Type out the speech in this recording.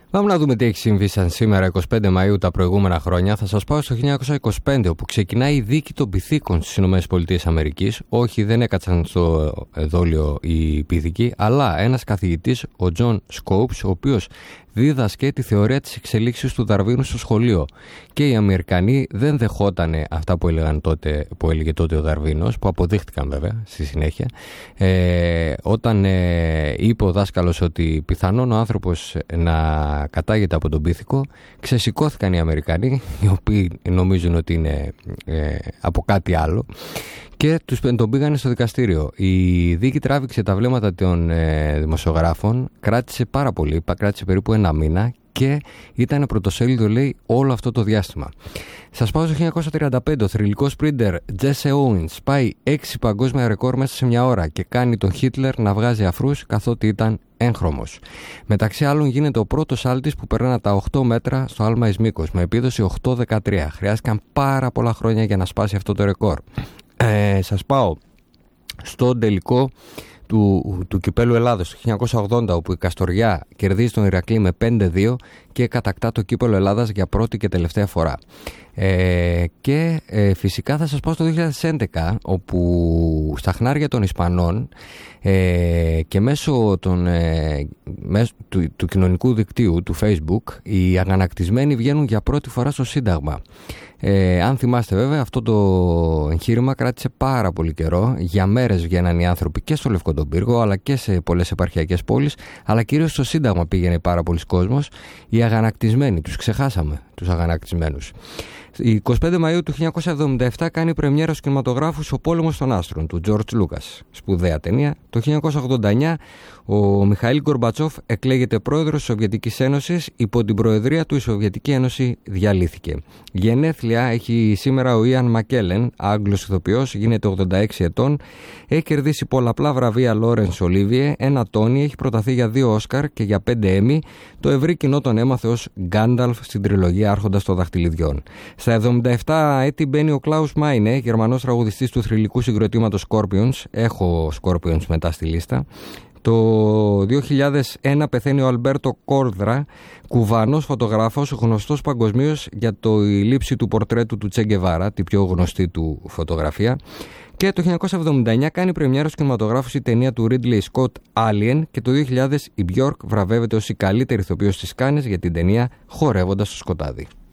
Πάμε να δούμε τι έχει συμβεί σαν σήμερα 25 Μαΐου τα προηγούμενα χρόνια. Θα σας πάω στο 1925, όπου ξεκινάει η δίκη των πυθίκων στις ΗΠΑ. Όχι, δεν έκατσαν στο δόλιο οι πύθικοι, αλλά ένας καθηγητής, ο Τζον Σκόουπς, ο οποίος δίδασκε τη θεωρία της εξελίξεως του Δαρβίνου στο σχολείο. Και οι Αμερικανοί δεν δεχότανε αυτά που έλεγε τότε ο Δαρβίνος, που αποδείχτηκαν βέβαια στη συνέχεια. Όταν είπε ο δάσκαλος ότι πιθανόν ο άνθρωπος να κατάγεται από τον πίθηκο, ξεσηκώθηκαν οι Αμερικανοί, οι οποίοι νομίζουν ότι είναι από κάτι άλλο, και τον πήγανε στο δικαστήριο. Η δίκη τράβηξε τα βλέμματα των δημοσιογράφων, κράτησε πάρα πολύ, κράτησε περίπου ένα μήνα και ήταν πρωτοσέλιδο, λέει, όλο αυτό το διάστημα. Σας πάω στο 1935. Ο θρυλικός σπρίντερ Jesse Owens πάει 6 παγκόσμια ρεκόρ μέσα σε μια ώρα και κάνει τον Χίτλερ να βγάζει αφρούς καθότι ήταν έγχρωμος. Μεταξύ άλλων γίνεται ο πρώτος άλτης που περνά τα 8 μέτρα στο άλμα εις μήκος με επίδοση 8,13. Χρειάστηκαν πάρα πολλά χρόνια για να σπάσει αυτό το ρεκόρ. Σας πάω στο τελικό του Κυπέλλου Ελλάδος το 1980, όπου η Καστοριά κερδίζει τον Ηρακλή με 5-2 και κατακτά το Κύπελλο Ελλάδας για πρώτη και τελευταία φορά. Και φυσικά θα σας πάω στο 2011, όπου στα χνάρια των Ισπανών και μέσω του κοινωνικού δικτύου του Facebook, οι αγανακτισμένοι βγαίνουν για πρώτη φορά στο Σύνταγμα. Αν θυμάστε βέβαια, αυτό το εγχείρημα κράτησε πάρα πολύ καιρό. Για μέρες βγαίναν οι άνθρωποι και στο Λευκό τον Πύργο, αλλά και σε πολλές επαρχιακές πόλεις, αλλά κυρίως στο Σύνταγμα πήγαινε πάρα πολλοί κόσμος. Οι αγανακτισμένοι, τους ξεχάσαμε τους αγανακτισμένους. 25 Μαΐου του 1977 κάνει πρεμιέρα στους κινηματογράφους «Ο πόλεμος των άστρων» του Τζορτζ Λούκας. Σπουδαία ταινία. Το 1989 ο Μιχαήλ Γκορμπατσόφ εκλέγεται πρόεδρος της Σοβιετικής Ένωσης. Υπό την προεδρία του η Σοβιετική Ένωση διαλύθηκε. Γενέθλια έχει σήμερα ο Ιαν Μακέλεν, Άγγλος ηθοποιός, γίνεται 86 ετών. Έχει κερδίσει πολλαπλά βραβεία Λόρενς Ολίβιε, ένα Τόνι, έχει προταθεί για 2 Όσκαρ και για 5 Έμι. Το ευρύ κοινό τον έμαθε ως Γκάνταλφ στην τριλογία Άρχοντας των Δαχτυλιδιών. Στα 77 έτη μπαίνει ο Κλάους Μάινε, Γερμανός τραγουδιστής του θρυλικού συγκροτήματος Scorpions. Έχω Scorpions μετά στη λίστα. Το 2001 πεθαίνει ο Αλμπέρτο Κόρδρα, κουβανός φωτογράφος, γνωστός παγκοσμίως για η λήψη του πορτρέτου του Τσε Γκεβάρα, τη πιο γνωστή του φωτογραφία. Και το 1979 κάνει πρεμιέρα στους κινηματογράφους η ταινία του Ridley Scott Alien, και το 2000 η Björk βραβεύεται ως η καλύτερη ηθοποιός στις Κάνες για την ταινία Χορεύοντας στο σκοτάδι.